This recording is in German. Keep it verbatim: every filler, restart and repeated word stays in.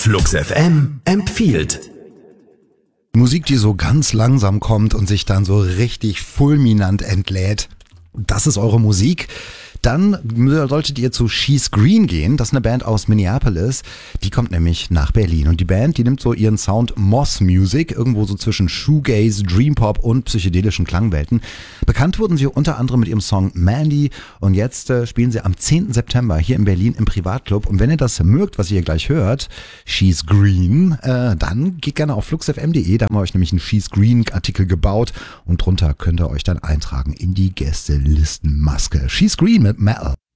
Flux F M empfiehlt. Musik, die so ganz langsam kommt und sich dann so richtig fulminant entlädt. Das ist eure Musik. Dann solltet ihr zu She's Green gehen. Das ist eine Band aus Minneapolis. Die kommt nämlich nach Berlin. Und die Band, die nimmt so ihren Sound Moss Music, irgendwo so zwischen Shoegaze, Dreampop und psychedelischen Klangwelten. Bekannt wurden sie unter anderem mit ihrem Song Mandy. Und jetzt äh, spielen sie am zehnten September hier in Berlin im Privatclub. Und wenn ihr das mögt, was ihr hier gleich hört, She's Green, äh, dann geht gerne auf flux f m punkt de. Da haben wir euch nämlich einen She's Green Artikel gebaut. Und drunter könnt ihr euch dann eintragen in die Gästelistenmaske. She's Green mit Metal.